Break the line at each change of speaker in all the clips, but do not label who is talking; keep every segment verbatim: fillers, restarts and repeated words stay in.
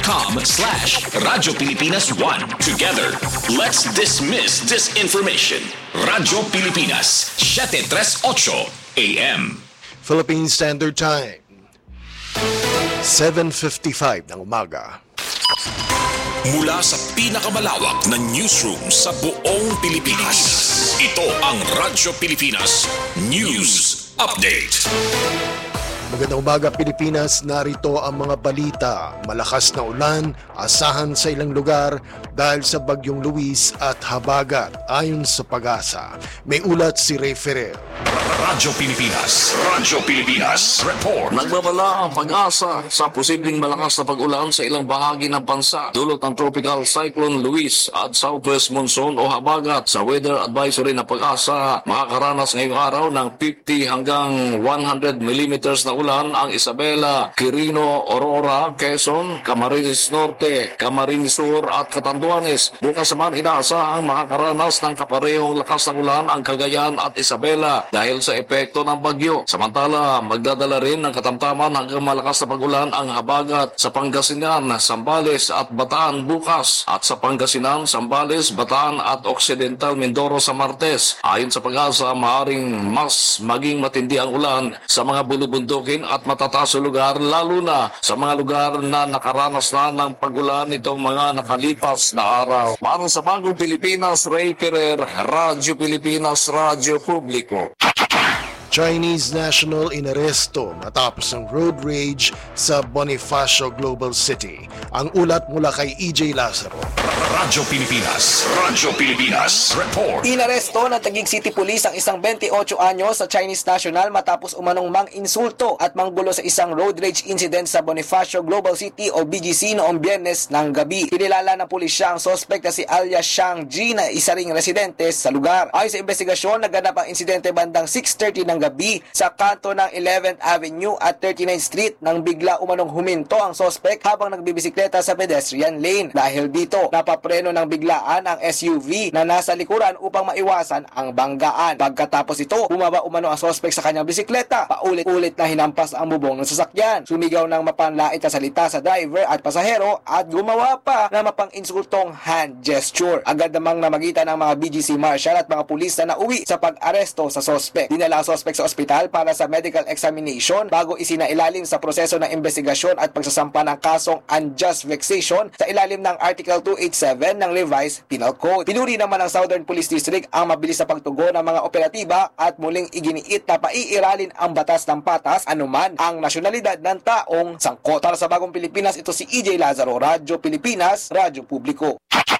com slash Radyo Pilipinas one. Together, let's dismiss disinformation. Radyo Pilipinas, seven thirty-eight A M.
Philippine Standard Time, seven fifty-five ng umaga.
Mula sa pinakamalawak na newsroom sa buong Pilipinas, ito ang Radyo Pilipinas News Update.
Magandang umaga Pilipinas, narito ang mga balita. Malakas na ulan, asahan sa ilang lugar dahil sa bagyong Luis at habagat ayon sa Pag-asa. May ulat si Ray Ferrer.
Radyo Pilipinas, Radyo Pilipinas Report.
Nagbabala ang Pag-asa sa posibleng malakas na pag-ulan sa ilang bahagi ng bansa dulot ng Tropical Cyclone Luis at Southwest Monsoon o habagat. Sa weather advisory ng Pag-asa, makakaranas ngayong araw ng fifty hanggang one hundred millimeters na ulan ang Isabela, Quirino, Aurora, Quezon, Camarines Norte, Camarines Sur at Catanduanes. Bukas naman inaasahang makakaranas ng kaparehong lakas ng ulan ang Cagayan at Isabela dahil sa epekto ng bagyo. Samantala, magdadala rin ng katamtaman hanggang malakas na pag-ulan ang habagat sa Pangasinan, Zambales at Bataan bukas at sa Pangasinan, Zambales, Bataan at Occidental Mindoro sa Martes. Ayon sa Pag-asa, maaring mas maging matindi ang ulan sa mga bulubundukin at matataas lugar, lalo na sa mga lugar na nakaranas na ng pag-ulan itong mga nakalipas na araw. Para sa Bagong Pilipinas, Ray Ferrer, Radyo Pilipinas, Radyo Publiko.
Chinese national inaresto matapos ang road rage sa Bonifacio Global City. Ang ulat mula kay E J Lazaro.
Radyo Pilipinas, Radyo Pilipinas Report.
Inaresto ng Taguig City Police ang isang twenty-eight anyos sa Chinese national matapos umanong mang-insulto at manggulo sa isang road rage incident sa Bonifacio Global City o B G C noong Biyernes ng gabi. Kinilala ng pulisya ang suspect na si alias Shang Ji na isa ring residente sa lugar. Ayon sa investigasyon, naganap ang insidente bandang six thirty ng gabi sa kanto ng eleventh Avenue at thirty-ninth Street nang bigla umanong huminto ang suspect habang nagbibisikleta sa pedestrian lane. Dahil dito, napapreno ng biglaan ang S U V na nasa likuran upang maiwasan ang banggaan. Pagkatapos ito, bumaba umano ang suspect sa kanyang bisikleta. Paulit-ulit na hinampas ang bubong ng sasakyan. Sumigaw ng mapanlait na salita sa driver at pasahero at gumawa pa ng mapang-insultong hand gesture. Agad namang namagitan ng mga B G C Marshal at mga pulis na nauwi sa pag-aresto sa suspect. Dinala ang suspect sa ospital para sa medical examination bago isinailalim sa proseso ng investigasyon at pagsasampa ng kasong unjust vexation sa ilalim ng Article two eighty-seven ng Revised Penal Code. Pinuri naman ng Southern Police District ang mabilis na pagtugon ng mga operatiba at muling iginiit na paiiralin ang batas ng patas anuman ang nasyonalidad ng taong sangkot. Para sa Bagong Pilipinas, ito si E J Lazaro, Radyo Pilipinas, Radyo Publiko.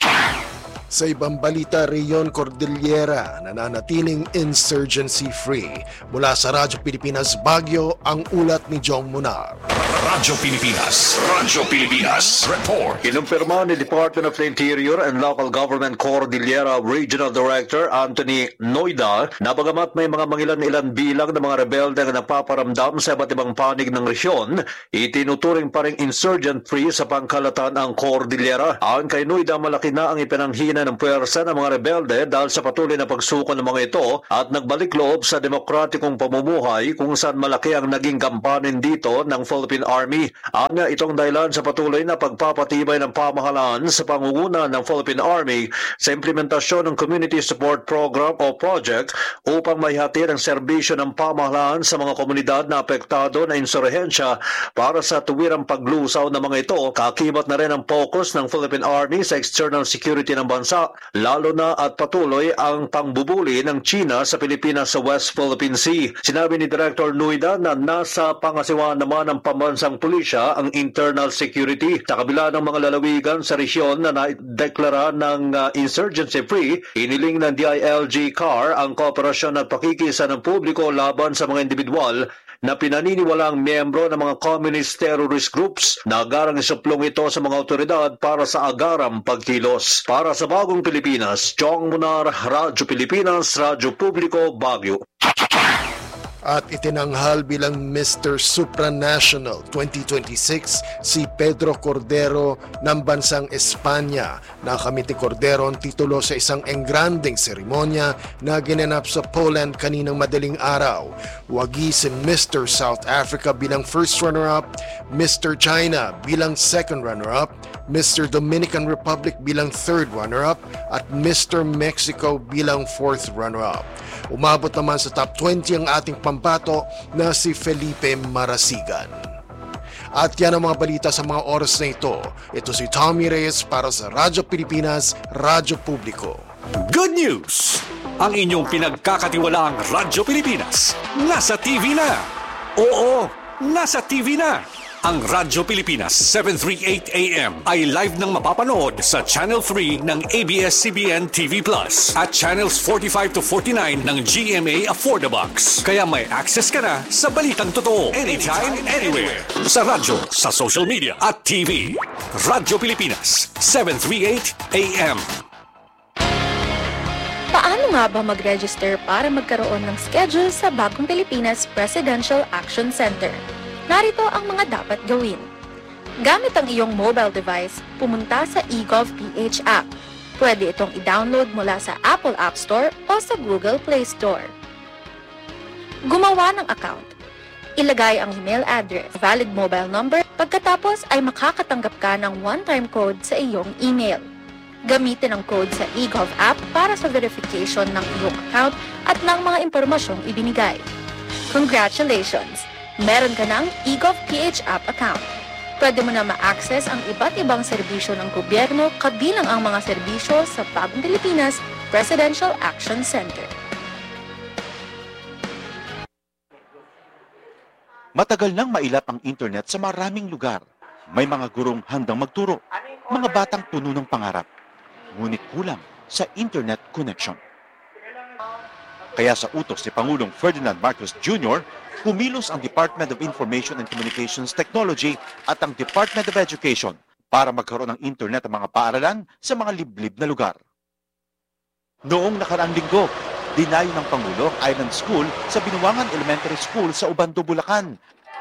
Sa ibang balita, Rayon Cordillera nananatiling insurgency-free. Mula sa Radyo Pilipinas Baguio, ang ulat ni Jong Munar.
Radyo Pilipinas, Radyo Pilipinas Report.
Kinumpirma ni Department of the Interior and Local Government Cordillera Regional Director Anthony Noida na bagamat may mga mangilan-ilan bilang ng mga rebelde na napaparamdam sa iba't ibang panig ng resyon, itinuturing pa rin insurgent-free sa pangkalatan ang Cordillera. Ayon kay Noida, malaki na ang ipinanghina ng puwersa ng mga rebelde dahil sa patuloy na pagsuko ng mga ito at nagbalik loob sa demokratikong pamumuhay kung saan malaki ang naging gampanin dito ng Philippine Army. Anya itong dahilan sa patuloy na pagpapatibay ng pamahalaan sa pangunguna ng Philippine Army sa implementasyon ng Community Support Program o Project upang maihatid ang serbisyo ng pamahalaan sa mga komunidad na apektado na insurhensya para sa tuwirang paglusaw ng mga ito. Kakibat na rin ang focus ng Philippine Army sa external security ng bansa, lalo na at patuloy ang pangbubuli ng China sa Pilipinas sa West Philippine Sea. Sinabi ni Director Nuida na nasa pangasiwaan naman ng pambansang pulisya ang internal security. Sa kabila ng mga lalawigan sa resyon na naideklara ng uh, insurgency-free, iniling ng D I L G C A R ang kooperasyon at pakikisa ng publiko laban sa mga individual na pinaniniwalaang miyembro ng mga communist terrorist groups na agarang isuplong ito sa mga otoridad para sa agarang pagkilos. Para sa Bagong Pilipinas, Jong Munar, Radyo Pilipinas, Radyo Publiko, Baguio.
At itinanghal bilang Mister Supranational twenty twenty-six si Pedro Cordero ng bansang Espanya. Nakamit ni Cordero ang titulo sa isang engranding seremonya na ginanap sa Poland kaninang madaling araw. Wagi si Mister South Africa bilang first runner-up, Mister China bilang second runner-up, Mister Dominican Republic bilang third runner-up, at Mister Mexico bilang fourth runner-up. Umabot naman sa top twenty ang ating pambato na si Felipe Marasigan. At yan ang mga balita sa mga oras na ito. Ito si Tommy Reyes para sa Radyo Pilipinas, Radyo Publiko.
Good news! Ang inyong pinagkakatiwalaang Radyo Pilipinas nasa T V na. Oo, nasa T V na. Ang Radyo Pilipinas seven thirty-eight A M ay live nang mapapanood sa Channel three ng A B S C B N T V Plus at Channels forty-five to forty-nine ng G M A Affordabox. Kaya may access ka na sa balitang totoo anytime, anywhere. Sa radyo, sa social media at T V. Radyo Pilipinas seven thirty-eight A M.
Paano nga ba mag-register para magkaroon ng schedule sa Bagong Pilipinas Presidential Action Center? Narito ang mga dapat gawin. Gamit ang iyong mobile device, pumunta sa eGovPH app. Pwede itong i-download mula sa Apple App Store o sa Google Play Store. Gumawa ng account. Ilagay ang email address, valid mobile number, pagkatapos ay makakatanggap ka ng one-time code sa iyong email. Gamitin ang code sa eGov app para sa verification ng iyong account at ng mga impormasyong ibinigay. Congratulations! Meron ka ng eGovPH app account. Pwede mo na ma-access ang iba't ibang serbisyo ng gobyerno kabilang ang mga serbisyo sa Bagong Pilipinas Presidential Action Center.
Matagal nang mailap ang internet sa maraming lugar. May mga gurong handang magturo, mga batang puno ng pangarap. Ngunit kulang sa internet connection. Kaya sa utos ni Pangulong Ferdinand Marcos Junior, kumilos ang Department of Information and Communications Technology at ang Department of Education para magkaroon ng internet ang mga paaralan sa mga liblib na lugar. Noong nakaraang linggo, dinayo ng Pangulo ang Island School sa Binuangan Elementary School sa Ubando, Bulacan.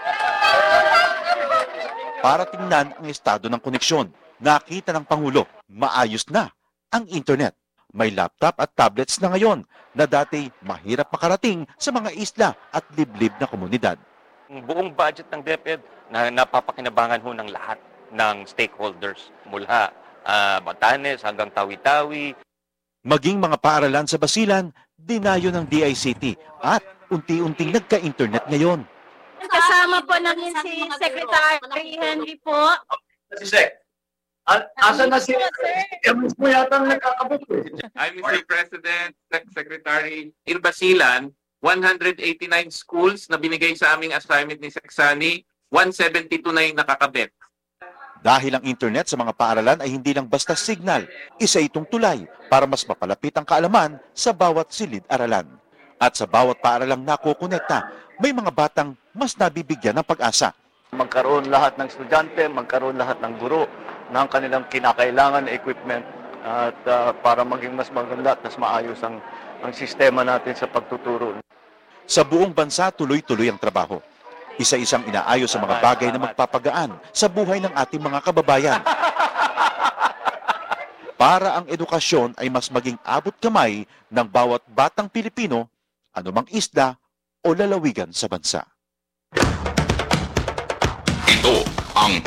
Para tingnan ang estado ng koneksyon, nakita ng Pangulo, maayos na ang internet. May laptop at tablets na ngayon na dati mahirap makarating sa mga isla at liblib na komunidad.
Ang buong budget ng DepEd na napapakinabangan ho ng lahat ng stakeholders mula uh, Batanes hanggang Tawi-Tawi.
Maging mga paaralan sa Basilan, dinayo ng D I C T at unti-unting nagka-internet ngayon.
Kasama po namin si Secretary Henry po.
Si Sec. Asa na si Emus mo yata ang nakakabot eh.
I'm Mister President, Secretary. In Basilan, one hundred eighty-nine schools na binigay sa aming assignment ni Seksani, one seventy-two na yung nakakabit.
Dahil ang internet sa mga paaralan ay hindi lang basta signal, isa itong tulay para mas mapalapit ang kaalaman sa bawat silid-aralan. At sa bawat paaralang nakukonekta, may mga batang mas nabibigyan ng pag-asa.
Magkaroon lahat ng estudyante, magkaroon lahat ng guro ng kanilang kinakailangan na equipment at uh, para maging mas maganda at mas maayos ang, ang sistema natin sa pagtuturo.
Sa buong bansa, tuloy-tuloy ang trabaho. Isa-isang inaayos sa mga bagay na magpapagaan sa buhay ng ating mga kababayan. Para ang edukasyon ay mas maging abot kamay ng bawat batang Pilipino, anumang isla o lalawigan sa bansa.
Ito ang